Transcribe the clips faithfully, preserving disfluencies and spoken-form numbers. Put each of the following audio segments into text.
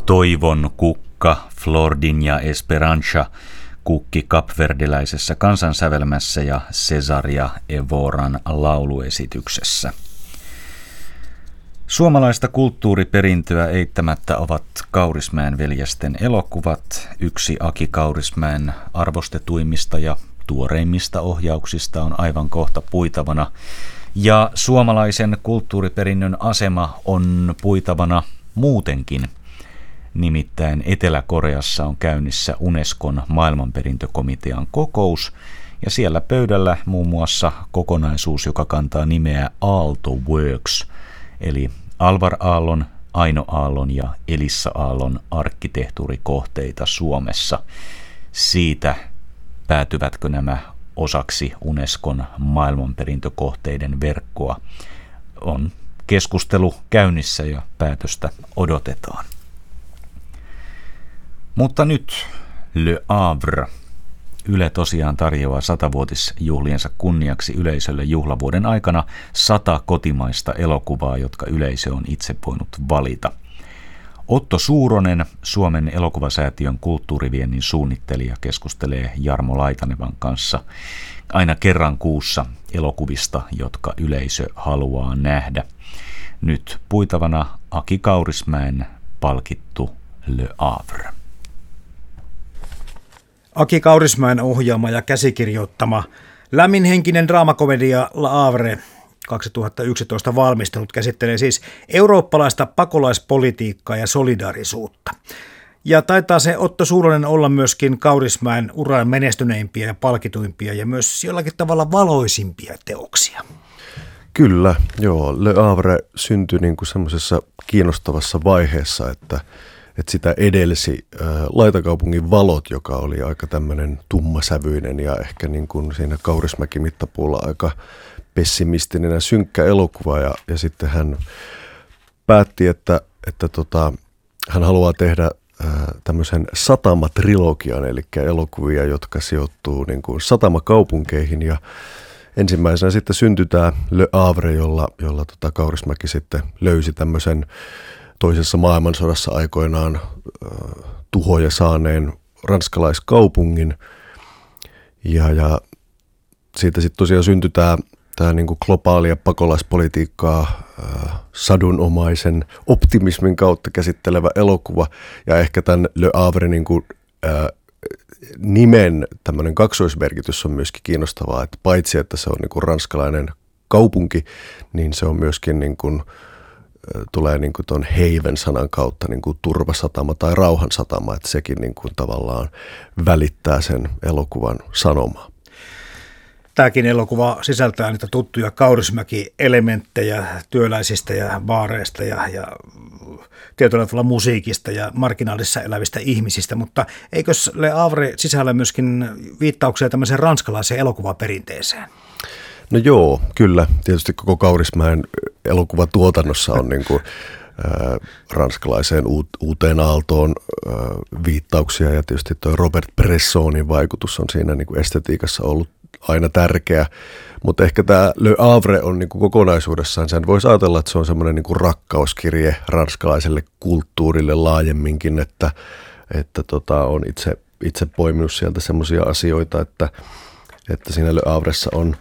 Toivon kukka, Flordin ja Esperanza kukki kapverdiläisessä kansansävelmässä ja Cesaria Evoran lauluesityksessä. Suomalaista kulttuuriperintöä eittämättä ovat Kaurismäen veljesten elokuvat. Yksi Aki Kaurismäen arvostetuimmista ja tuoreimmista ohjauksista on aivan kohta puitavana. Ja suomalaisen kulttuuriperinnön asema on puitavana muutenkin. Nimittäin Etelä-Koreassa on käynnissä Unescon maailmanperintökomitean kokous, ja siellä pöydällä muun muassa kokonaisuus, joka kantaa nimeä Aalto Works, eli Alvar Aallon, Aino Aallon ja Elissa Aallon arkkitehtuurikohteita Suomessa. Siitä päätyvätkö nämä osaksi Unescon maailmanperintökohteiden verkkoa. On keskustelu käynnissä ja päätöstä odotetaan. Mutta nyt Le Havre. Yle tosiaan tarjoaa satavuotisjuhliensa kunniaksi yleisölle juhlavuoden aikana sata kotimaista elokuvaa, jotka yleisö on itse voinut valita. Otto Suuronen, Suomen elokuvasäätiön kulttuuriviennin suunnittelija, keskustelee Jarmo Laitanevan kanssa aina kerran kuussa elokuvista, jotka yleisö haluaa nähdä. Nyt puitavana Aki Kaurismäen palkittu Le Havre. Aki Kaurismäen ohjaama ja käsikirjoittama lämminhenkinen draamakomedia Le Havre kaksituhattayksitoista valmistunut käsittelee siis eurooppalaista pakolaispolitiikkaa ja solidaarisuutta. Ja taitaa se Otto Suuronen olla myöskin Kaurismäen uran menestyneimpiä ja palkituimpia ja myös jollakin tavalla valoisimpia teoksia. Kyllä, joo. Le Havre syntyi niin kuin semmoisessa kiinnostavassa vaiheessa, että että sitä edelsi ä, Laitakaupungin valot, joka oli aika tämmöinen tummasävyinen ja ehkä niin kuin siinä Kaurismäki-mittapuulla aika pessimistinen ja synkkä elokuva. Ja, ja sitten hän päätti, että, että tota, hän haluaa tehdä ä, tämmöisen satamatrilogian, eli elokuvia, jotka sijoittuu niin kuin satamakaupunkeihin. Ja ensimmäisenä sitten syntyi tämä Le Havre, jolla, jolla tota Kaurismäki sitten löysi tämmöisen toisessa maailmansodassa aikoinaan äh, tuhoja saaneen ranskalaiskaupungin. Ja, ja siitä sitten tosiaan syntyi tämä, tämä niinku globaalia pakolaispolitiikkaa äh, sadunomaisen optimismin kautta käsittelevä elokuva. Ja ehkä tämän Le Havre niinku, äh, nimen tämmöinen kaksoismerkitys on myöskin kiinnostavaa, että paitsi että se on niinku ranskalainen kaupunki, niin se on myöskin niinku tulee niin kuin tuon haven-sanan kautta niin kuin turvasatama tai rauhansatama, että sekin niin kuin tavallaan välittää sen elokuvan sanomaa. Tämäkin elokuva sisältää niitä tuttuja Kaurismäki-elementtejä työläisistä ja baareista ja, ja tietyllä tavalla musiikista ja marginaalissa elävistä ihmisistä, mutta eikös Le Havre sisällä myöskin viittauksia tämmöiseen ranskalaiseen elokuvaperinteeseen? No joo, kyllä. Tietysti koko Kaurismäen elokuvatuotannossa on niin kuin, ä, ranskalaiseen uut, uuteen aaltoon ä, viittauksia ja tietysti tuo Robert Bressonin vaikutus on siinä niin kuin estetiikassa ollut aina tärkeä. Mutta ehkä tämä Le Havre on niin kuin kokonaisuudessaan, sen voisi ajatella, että se on semmoinen niin kuin rakkauskirje ranskalaiselle kulttuurille laajemminkin, että, että tota, on itse, itse poiminut sieltä semmoisia asioita, että, että siinä Le Havressa on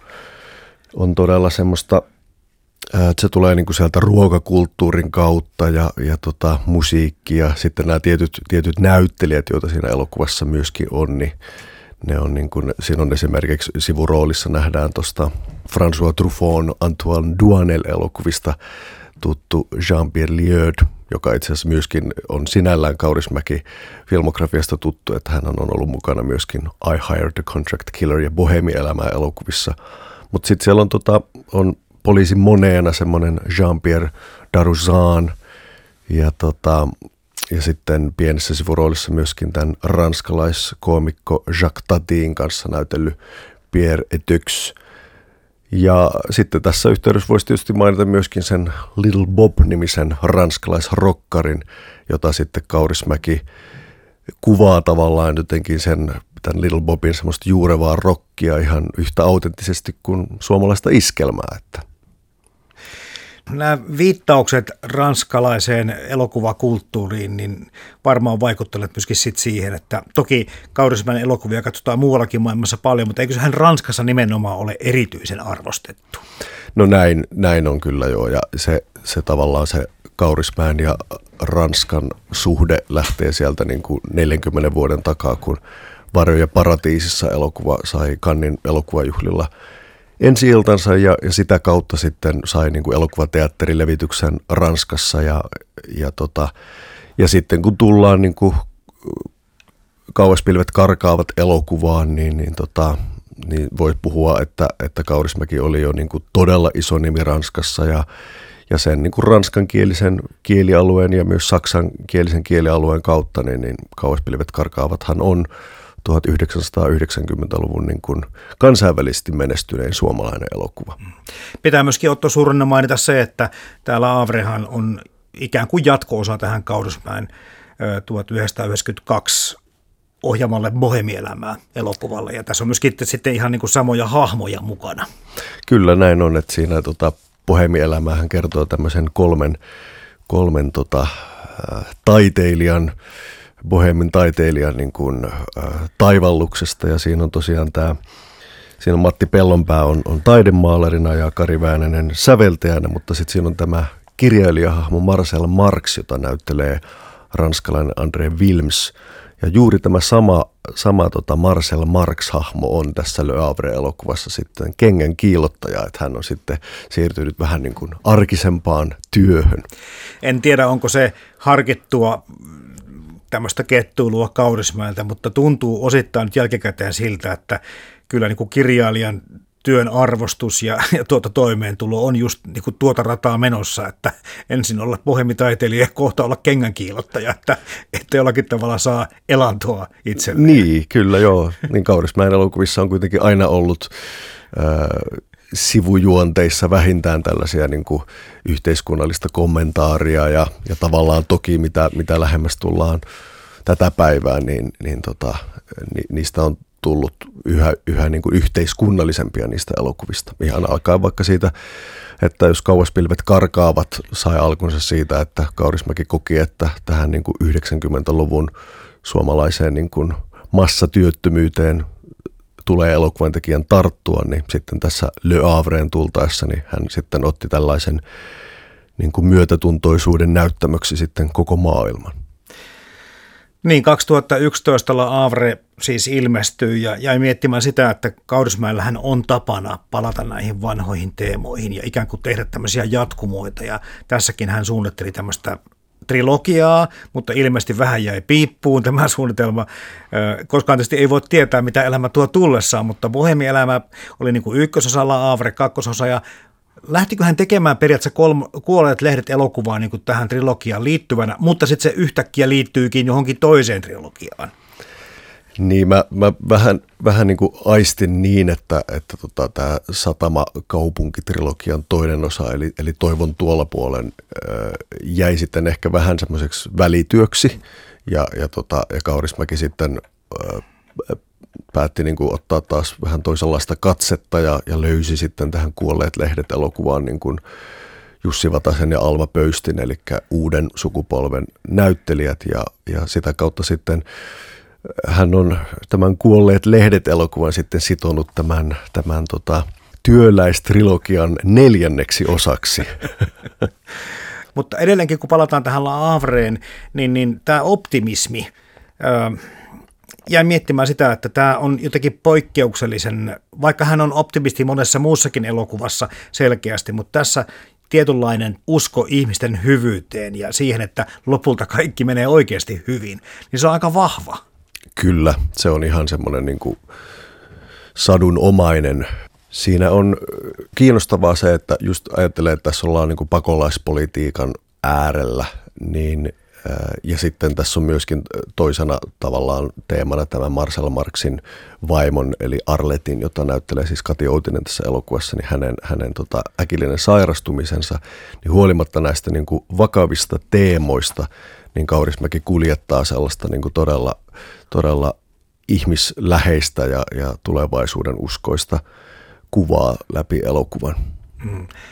on todella semmoista, että se tulee niinku sieltä ruokakulttuurin kautta ja, ja tota, musiikki ja sitten nämä tietyt, tietyt näyttelijät, joita siinä elokuvassa myöskin on, niin ne on niin kuin, siinä on esimerkiksi sivuroolissa nähdään tuosta François Truffaut Antoine Duanel-elokuvista tuttu Jean-Pierre Lieude, joka itse asiassa myöskin on sinällään Kaurismäki-filmografiasta tuttu, että hän on ollut mukana myöskin I Hired the Contract Killer ja Bohemi-elämää elokuvissa. Mutta sitten siellä on, tota, on poliisi Moneena semmoinen Jean-Pierre Darrouzan ja, tota, ja sitten pienessä sivuroolissa myöskin tämän ranskalaiskoomikko Jacques Tatin kanssa näytellyt Pierre Eteux. Ja sitten tässä yhteydessä voisi tietysti mainita myöskin sen Little Bob-nimisen ranskalaisrokkarin, jota sitten Kaurismäki kuvaa tavallaan jotenkin sen tämän Little Bobin semmoista juurevaa rockia ihan yhtä autenttisesti kuin suomalaista iskelmää. Että. Nämä viittaukset ranskalaiseen elokuvakulttuuriin niin varmaan vaikuttaneet myöskin sit siihen, että toki Kaurismäen elokuvia katsotaan muuallakin maailmassa paljon, mutta eikö hän Ranskassa nimenomaan ole erityisen arvostettu? No näin, näin on kyllä joo, ja se, se tavallaan se Kaurismäen ja Ranskan suhde lähtee sieltä niin kuin neljänkymmenen vuoden takaa, kun Varjojen paratiisissa elokuva sai Cannesin elokuvajuhlilla ensi-iltansa ja, ja sitä kautta sitten sai niin kuin elokuvateatterilevityksen Ranskassa ja, ja, tota, ja sitten kun tullaan niin kuin Kauaspilvet karkaavat elokuvaan, niin, niin, tota, niin voi puhua, että, että Kaurismäki oli jo niin kuin todella iso nimi Ranskassa ja, ja sen niin kuin ranskankielisen kielialueen ja myös saksankielisen kielialueen kautta, niin, niin Kauaspilvet karkaavathan on tuhatyhdeksänsataayhdeksänkymmentäluvun niin kuin kansainvälisesti menestynein suomalainen elokuva. Pitää myöskin Otto Suurinen mainita se, että täällä Havrehan on ikään kuin jatko-osa tähän Kaurismäen tuhatyhdeksänsataayhdeksänkymmentäkaksi ohjaamalle Bohemielämää elokuvalle. Ja tässä on myöskin sitten ihan niin kuin samoja hahmoja mukana. Kyllä näin on, että siinä tota, Bohemielämähän kertoo tämmöisen kolmen, kolmen tota, taiteilijan Bohemin taiteilijan niin kuin, äh, taivalluksesta ja siinä on tosiaan tämä, siinä on Matti Pellonpää on, on taidemaalarina ja Kari Väänänen säveltäjänä, mutta sitten siinä on tämä kirjailijahahmo Marcel Marx, jota näyttelee ranskalainen André Wilms. Ja juuri tämä sama, sama tota Marcel Marx-hahmo on tässä Le Havre-elokuvassa sitten kengän kiillottaja, että hän on sitten siirtynyt vähän niin kuin arkisempaan työhön. En tiedä, onko se harkittua tämmöistä kettuilua Kaurismäeltä, mutta tuntuu osittain nyt jälkikäteen siltä, että kyllä niin kuin kirjailijan työn arvostus ja, ja tuota toimeentulo on just niin kuin tuota rataa menossa, että ensin olla bohemitaiteilija ja kohta olla kengänkiilottaja, että, että jollakin tavalla saa elantoa itselleen. Niin, kyllä joo. Niin Kaurismäen elokuvissa on kuitenkin aina ollut äh, sivujuonteissa vähintään tällaisia niin kuin yhteiskunnallista kommentaaria ja, ja tavallaan toki mitä, mitä lähemmäs tullaan tätä päivää, niin, niin tota, ni, niistä on tullut yhä, yhä niin kuin yhteiskunnallisempia niistä elokuvista. Ihan alkaen vaikka siitä, että jos Kauaspilvet karkaavat sai alkunsa siitä, että Kaurismäki koki, että tähän niin kuin yhdeksänkymmentäluvun suomalaiseen niin kuin massatyöttömyyteen tulee elokuvan tekijän tarttua, niin sitten tässä Le Havreen tultaessa, niin hän sitten otti tällaisen niin kuin myötätuntoisuuden näyttämöksi sitten koko maailman. Niin, kaksituhattayksitoista La Havre siis ilmestyi ja jäi miettimään sitä, että Kaurismäellähän on tapana palata näihin vanhoihin teemoihin ja ikään kuin tehdä tämmöisiä jatkumoita. Ja tässäkin hän suunnitteli tämmöistä trilogiaa, mutta ilmeisesti vähän jäi piippuun tämä suunnitelma. Koskaan tietysti ei voi tietää, mitä elämä tuo tullessaan, mutta Bohemielämä oli niin kuin ykkösosa, La Havre kakkososa ja lähtikö hän tekemään periaatteessa kolme, kuolleet lehdet elokuvaa niin kuin tähän trilogiaan liittyvänä, mutta sitten se yhtäkkiä liittyykin johonkin toiseen trilogiaan? Niin, mä, mä vähän, vähän niin kuin aistin niin, että, että tota, tämä Satama-kaupunkitrilogian toinen osa, eli, eli Toivon tuolla puolen, äh, jäi sitten ehkä vähän semmoiseksi välityöksi, ja, ja, tota, ja Kaurismäki sitten äh, päätti niin kuin ottaa taas vähän toisenlaista katsetta ja, ja löysi sitten tähän Kuolleet lehdet -elokuvaan niin kuin Jussi Vatasen ja Alma Pöystin, eli uuden sukupolven näyttelijät, ja, ja sitä kautta sitten hän on tämän Kuolleet lehdet -elokuvan sitten sitonut tämän, tämän tota, työläistrilogian neljänneksi osaksi. Mutta edelleenkin, kun palataan tähän La Havreen, niin, niin tämä optimismi, ää, jäin miettimään sitä, että tämä on jotenkin poikkeuksellisen, vaikka hän on optimisti monessa muussakin elokuvassa selkeästi, mutta tässä tietynlainen usko ihmisten hyvyyteen ja siihen, että lopulta kaikki menee oikeasti hyvin, niin se on aika vahva. Kyllä, se on ihan semmoinen niin kuin sadunomainen. Siinä on kiinnostavaa se, että just ajattelee, että tässä ollaan niin kuin pakolaispolitiikan äärellä, niin, ja sitten tässä on myöskin toisena tavallaan teemana tämä Marcel Marxin vaimon, eli Arletin, jota näyttelee siis Kati Outinen tässä elokuvassa, niin hänen, hänen tota, äkillinen sairastumisensa, niin huolimatta näistä niin kuin vakavista teemoista, niin Kaurismäki kuljettaa sellaista niin kuin todella, todella ihmisläheistä ja, ja tulevaisuuden uskoista kuvaa läpi elokuvan. Mm.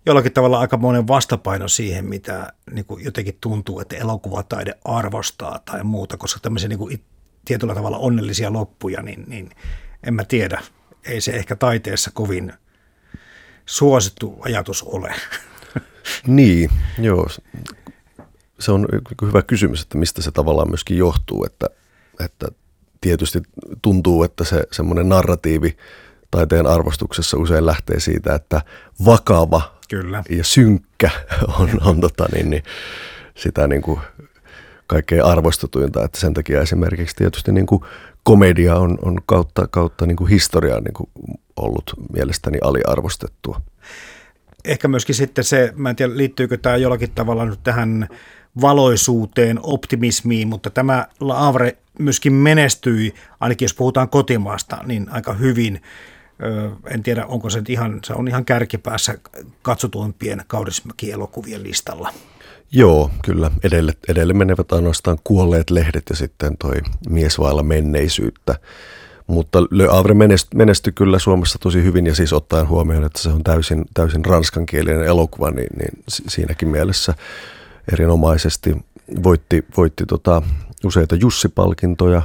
jollakin tavalla aikamoinen vastapaino siihen, mitä niin kuin jotenkin tuntuu, että elokuvataide arvostaa tai muuta, koska tämmöisiä niin kuin tietyllä tavalla onnellisia loppuja, niin, niin en mä tiedä. Ei se ehkä taiteessa kovin suosittu ajatus ole. Niin, joo. Se on hyvä kysymys, että mistä se tavallaan myöskin johtuu, että, että tietysti tuntuu, että se semmoinen narratiivi taiteen arvostuksessa usein lähtee siitä, että vakava Kyllä. ja synkkä on, on tota, niin, niin, sitä niin kuin kaikkein arvostetuinta, että sen takia esimerkiksi tietysti niin kuin komedia on, on kautta, kautta niin kuin historiaa niin kuin ollut mielestäni aliarvostettua. Ehkä myöskin sitten se, mä en tiedä liittyykö tämä jollakin tavalla nyt tähän valoisuuteen, optimismiin, mutta tämä La Havre myöskin menestyi, ainakin jos puhutaan kotimaasta, niin aika hyvin. Öö, en tiedä, onko se ihan, se on ihan kärkipäässä katsotuimpien Kaurismäki-elokuvien listalla. Joo, kyllä. Edelle, edelle menevät ainoastaan Kuolleet lehdet ja sitten toi Mies vailla menneisyyttä. Mutta Le Havre menestyi kyllä Suomessa tosi hyvin ja siis ottaen huomioon, että se on täysin, täysin ranskankielinen elokuva, niin, niin siinäkin mielessä erinomaisesti voitti, voitti tota useita Jussi-palkintoja.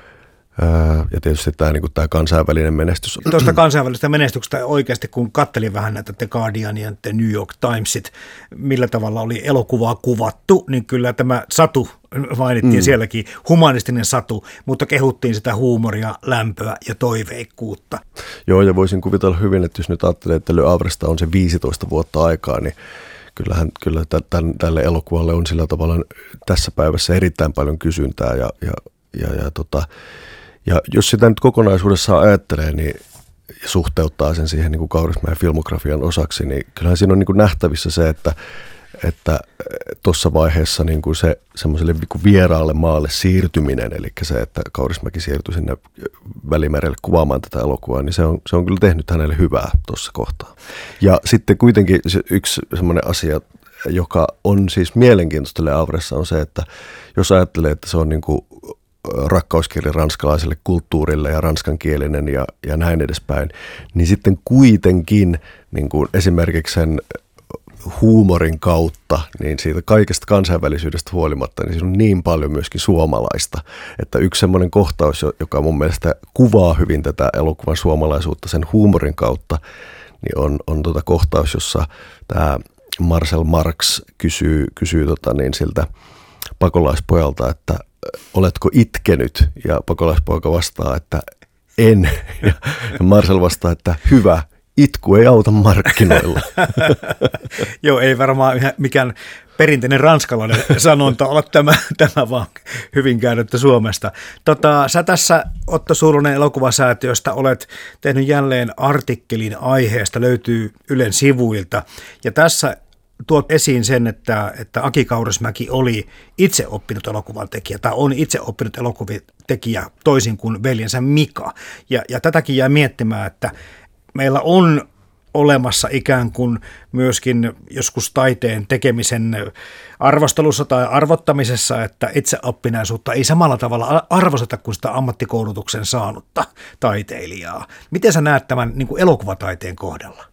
Ja tietysti tämä, niin kuin tämä kansainvälinen menestys. Tuosta kansainvälisestä menestyksestä oikeasti, kun katselin vähän näitä The Guardian ja The New York Timesit, millä tavalla oli elokuvaa kuvattu, niin kyllä tämä Satu mainittiin mm. sielläkin, humanistinen Satu, mutta kehuttiin sitä huumoria, lämpöä ja toiveikkuutta. Joo, ja voisin kuvitella hyvin, että jos nyt ajattelee, että Le Havresta on se viisitoista vuotta aikaa, niin kyllähän kyllä tämän, tälle elokuvalle on sillä tavalla tässä päivässä erittäin paljon kysyntää ja, ja, ja, ja tota, Ja jos sitä nyt kokonaisuudessaan ajattelee niin, ja suhteuttaa sen siihen niin kuin Kaurismäen filmografian osaksi, niin kyllähän siinä on niin kuin nähtävissä se, että että tuossa vaiheessa niin kuin se semmoiselle niin kuin vieraalle maalle siirtyminen, eli se, että Kaurismäki siirtyi sinne Välimerelle kuvaamaan tätä elokuvaa, niin se on, se on kyllä tehnyt hänelle hyvää tuossa kohtaa. Ja sitten kuitenkin se yksi semmoinen asia, joka on siis mielenkiintoista Le Havressa, on se, että jos ajattelee, että se on niin kuin rakkauskirja ranskalaiselle kulttuurille ja ranskankielinen ja, ja näin edespäin, niin sitten kuitenkin niin kuin esimerkiksi sen huumorin kautta, niin siitä kaikesta kansainvälisyydestä huolimatta, niin siinä on niin paljon myöskin suomalaista, että yksi semmoinen kohtaus, joka mun mielestä kuvaa hyvin tätä elokuvan suomalaisuutta sen huumorin kautta, niin on, on tota kohtaus, jossa tämä Marcel Marx kysyy, kysyy tota niin siltä pakolaispojalta, että oletko itkenyt? Ja pakolaispoika vastaa, että en. Ja Marcel vastaa, että hyvä, itku ei auta markkinoilla. Joo, ei varmaan mikään perinteinen ranskalainen sanonta ole tämä, tämä vaan hyvin käännetty Suomesta. Tota, sä tässä Otto Suurunen elokuvasäätiöstä olet tehnyt jälleen artikkelin aiheesta, löytyy Ylen sivuilta. Ja tässä tuot esiin sen, että, että Aki Kaurismäki oli itse oppinut elokuvan tekijä, tai on itse oppinut elokuvan tekijä toisin kuin veljensä Mika. Ja, ja tätäkin jää miettimään, että meillä on olemassa ikään kuin myöskin joskus taiteen tekemisen arvostelussa tai arvottamisessa, että itseoppinaisuutta ei samalla tavalla arvosteta kuin sitä ammattikoulutuksen saanutta taiteilijaa. Miten sä näet tämän niin kuin elokuvataiteen kohdalla?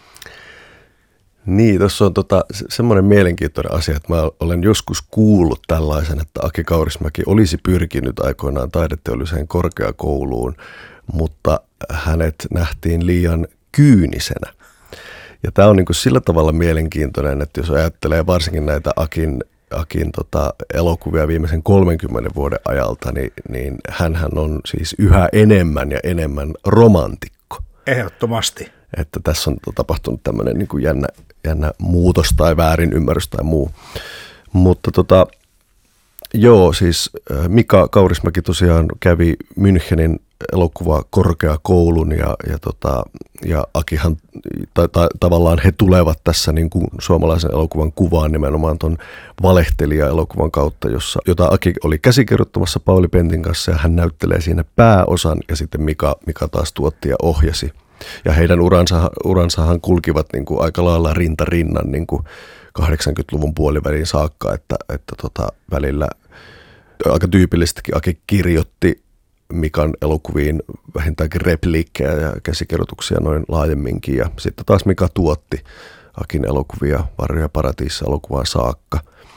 Niin, tuossa on tota, semmoinen mielenkiintoinen asia, että mä olen joskus kuullut tällaisen, että Aki Kaurismäki olisi pyrkinyt aikoinaan taideteolliseen korkeakouluun, mutta hänet nähtiin liian kyynisenä. Ja tämä on niin kuin sillä tavalla mielenkiintoinen, että jos ajattelee varsinkin näitä Akin, Akin tota, elokuvia viimeisen kolmenkymmenen vuoden ajalta, niin, niin hänhän on siis yhä enemmän ja enemmän romantikko. Ehdottomasti. Että tässä on tapahtunut tämmöinen niin kuin jännä, jännä muutos tai väärinymmärrys tai muu. Mutta tota, joo, siis Mika Kaurismäki tosiaan kävi Münchenin elokuvakorkeakoulun ja, ja, tota, ja Akihan, ta, ta, tavallaan he tulevat tässä niin kuin suomalaisen elokuvan kuvaan nimenomaan tuon valehtelija-elokuvan kautta, jossa, jota Aki oli käsikirjoittamassa Pauli Pentin kanssa ja hän näyttelee siinä pääosan ja sitten Mika, Mika taas tuotti ja ohjasi. Ja heidän uransa, uransahan kulkivat niin kuin aika lailla rinta rinnan niin kuin kahdeksankymmentäluvun puoliväliin saakka, että, että tota, välillä aika tyypillisestikin Aki kirjoitti Mikan elokuviin vähintäänkin repliikkejä ja käsikirjoituksia noin laajemminkin. Ja sitten taas Mika tuotti Akin elokuvia, Varjo ja Paratiissa -elokuvaan saakka.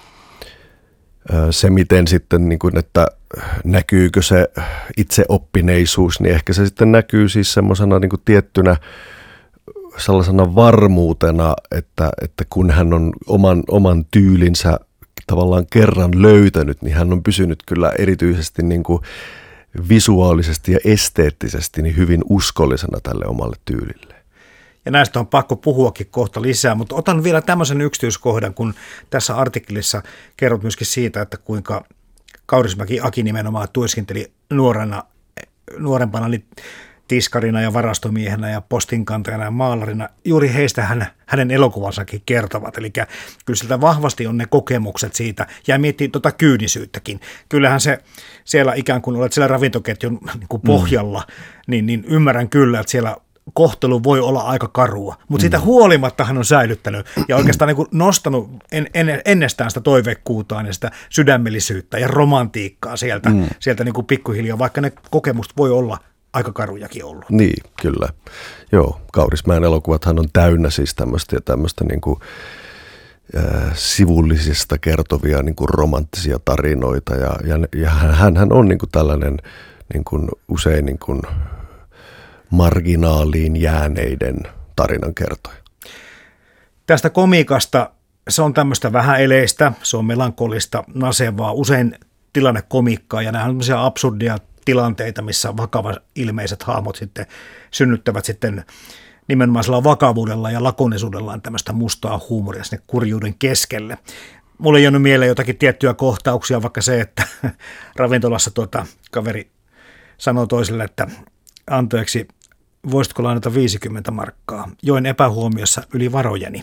Se, miten sitten, niin kuin, että näkyykö se itseoppineisuus, niin ehkä se sitten näkyy siis semmoisena niin kuin tiettynä sellaisena varmuutena, että, että kun hän on oman, oman tyylinsä tavallaan kerran löytänyt, niin hän on pysynyt kyllä erityisesti niin kuin visuaalisesti ja esteettisesti niin hyvin uskollisena tälle omalle tyylille. Ja näistä on pakko puhuakin kohta lisää, mutta otan vielä tämmöisen yksityiskohdan, kun tässä artikkelissa kerrot myöskin siitä, että kuinka Kaurismäki Aki nimenomaan työskenteli nuorena, nuorempana niin tiskarina ja varastomiehenä ja postinkantajana ja maalarina. Juuri heistä hän, hänen elokuvansakin kertovat. Eli kyllä siltä vahvasti on ne kokemukset siitä ja miettii tuota kyynisyyttäkin. Kyllähän se siellä ikään kuin olet siellä ravintoketjun niin kuin pohjalla, mm. niin, niin ymmärrän kyllä, että siellä kohtelu voi olla aika karua, mutta siitä huolimatta hän on säilyttänyt ja oikeastaan niin kuin nostanut en, en, ennestään sitä toiveikkuutaan ja sitä sydämellisyyttä ja romantiikkaa sieltä, mm. sieltä niin kuin pikkuhiljaa, vaikka ne kokemukset voi olla aika karujakin ollut. Niin, kyllä. Joo, Kaurismäen elokuvathan on täynnä siis tämmöistä ja tämmöistä niin kuin, äh, sivullisista kertovia niin kuin romanttisia tarinoita ja, ja, ja hän, hän on niin kuin tällainen niin kuin usein niin kuin marginaaliin jääneiden tarinankertoja. Tästä komiikasta se on tämmöistä vähäeleistä, se on melankolista, nasevaa, usein tilannekomiikkaa ja nämä on tämmöisiä absurdia tilanteita, missä vakava ilmeiset hahmot sitten synnyttävät sitten nimenomaisella vakavuudella ja lakonisuudellaan tämmöistä mustaa huumoria sinne kurjuuden keskelle. Mulle ei jäänyt mieleen jotakin tiettyjä kohtauksia, vaikka se, että ravintolassa tuota, kaveri sanoi toiselle, että anteeksi, voisitko lainata viisikymmentä markkaa? Join epähuomiossa yli varojeni.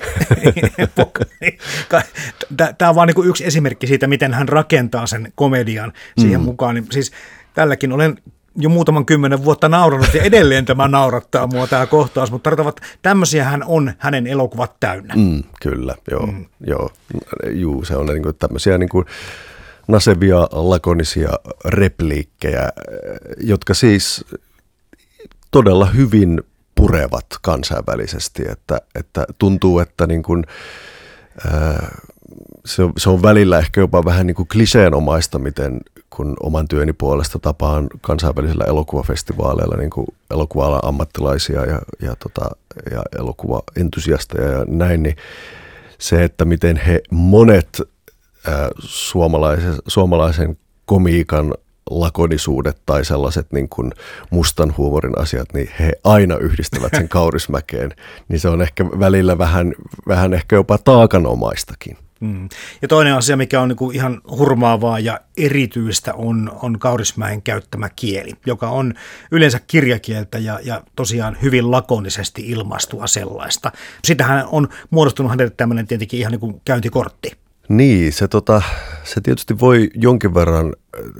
Tämä on vain niin yksi esimerkki siitä, miten hän rakentaa sen komedian siihen mm. mukaan. Siis tälläkin olen jo muutaman kymmenen vuotta nauranut ja edelleen tämä naurattaa mua tämä kohtaus, mutta tarkoittavat, tämmöisiä hän on hänen elokuvat täynnä. Mm, kyllä, joo. Mm. joo. Juu, se on niin kuin tämmöisiä niin kuin nasevia, lakonisia repliikkejä, jotka siis todella hyvin purevat kansainvälisesti, että, että tuntuu, että niin kuin, ää, se, on, se on välillä ehkä jopa vähän niin kuin kliseenomaista, miten kun oman työni puolesta tapaan kansainvälisillä elokuvafestivaaleilla niin kuin elokuva-alan ammattilaisia ja, ja, tota, ja elokuvaentusiasteja ja näin, niin se, että miten he monet ää, suomalaisen, suomalaisen komiikan lakonisuudet tai sellaiset niin kuin mustan huumorin asiat, niin he aina yhdistävät sen Kaurismäkeen, niin se on ehkä välillä vähän, vähän ehkä jopa taakanomaistakin. Mm. Ja toinen asia, mikä on niin kuin ihan hurmaavaa ja erityistä, on, on Kaurismäen käyttämä kieli, joka on yleensä kirjakieltä ja, ja tosiaan hyvin lakonisesti ilmaistua sellaista. Sitähän on muodostunut hänelle tämmöinen tietenkin ihan niin kuin käyntikortti. Niin, se, tota, se tietysti voi jonkin verran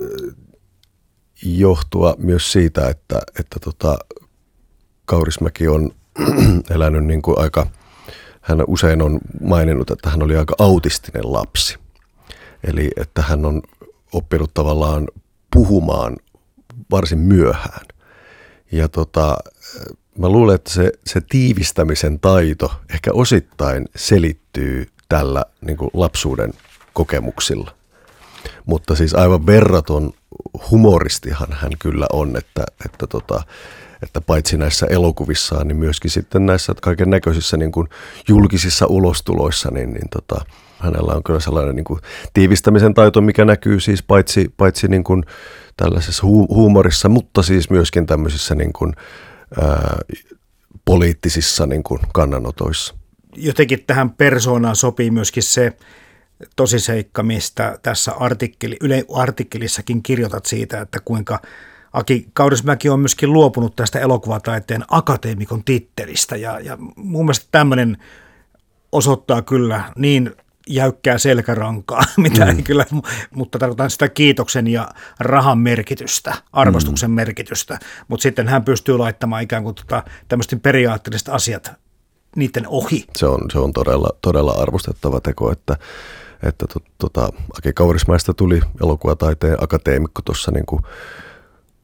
johtua myös siitä, että, että tota, Kaurismäki on elänyt niin kuin aika, hän usein on maininnut, että hän oli aika autistinen lapsi. Eli että hän on oppinut tavallaan puhumaan varsin myöhään. Ja tota, mä luulen, että se, se tiivistämisen taito ehkä osittain selittyy tällä niin kuin lapsuuden kokemuksilla. Mutta siis aivan verraton humoristihan hän kyllä on, että, että, tota, että paitsi näissä elokuvissaan, niin myöskin sitten näissä kaiken näköisissä niin kuin julkisissa ulostuloissa, niin, niin tota, hänellä on kyllä sellainen niin kuin tiivistämisen taito, mikä näkyy siis paitsi, paitsi niin kuin tällaisessa hu- huumorissa, mutta siis myöskin tämmöisissä niin kuin, ää, poliittisissa niin kuin kannanotoissa. Jotenkin tähän persoonaan sopii myöskin se tosiseikka, mistä tässä artikkeli, Yle artikkelissakin kirjoitat siitä, että kuinka Aki Kaurismäki on myöskin luopunut tästä elokuvataiteen akateemikon tittelistä. Ja, ja mun mielestä tämmöinen osoittaa kyllä niin jäykkää selkärankaa, mitä mm. ei kyllä, mutta tarkoitan sitä kiitoksen ja rahan merkitystä, arvostuksen mm. merkitystä. Mutta sitten hän pystyy laittamaan ikään kuin tota, tämmöisten periaatteelliset asiat niiden ohi. Se on, se on todella, todella arvostettava teko, että, että to, tota, Aki Kaurismäestä tuli elokuvataiteen akateemikko tuossa niin kuin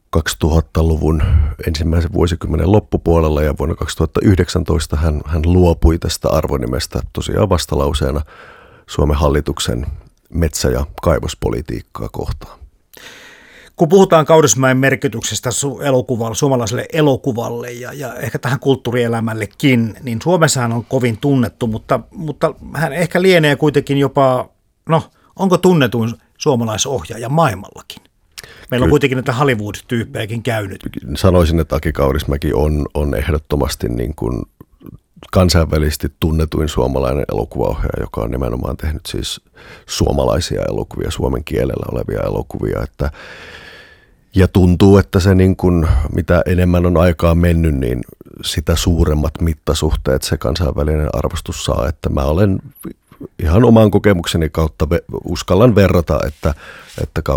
kaksituhattaluvun ensimmäisen vuosikymmenen loppupuolella ja vuonna kaksituhattayhdeksäntoista hän, hän luopui tästä arvonimestä tosiaan vastalauseena Suomen hallituksen metsä- ja kaivospolitiikkaa kohtaan. Kun puhutaan Kaurismäen merkityksestä su- elokuvalle, suomalaiselle elokuvalle ja, ja ehkä tähän kulttuurielämällekin, niin Suomessa hän on kovin tunnettu, mutta, mutta hän ehkä lienee kuitenkin jopa, no onko tunnetuin suomalaisohjaaja maailmallakin? Meillä on Ky- kuitenkin näitä Hollywood-tyyppejäkin käynyt. Sanoisin, että Aki Kaurismäki on, on ehdottomasti niin kuin kansainvälisesti tunnetuin suomalainen elokuvaohjaaja, joka on nimenomaan tehnyt siis suomalaisia elokuvia, suomen kielellä olevia elokuvia. Että, ja tuntuu, että se niin kuin, mitä enemmän on aikaa mennyt, niin sitä suuremmat mittasuhteet se kansainvälinen arvostus saa. Että mä olen ihan oman kokemukseni kautta uskallan verrata, että, että